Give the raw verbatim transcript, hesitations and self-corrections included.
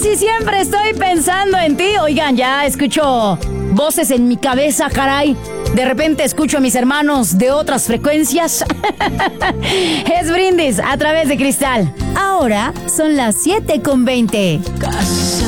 casi siempre estoy pensando en ti. Oigan, ya escucho voces en mi cabeza, caray. De repente escucho a mis hermanos de otras frecuencias. Es Brindis a través de Cristal. Ahora son las siete con veinte. Casi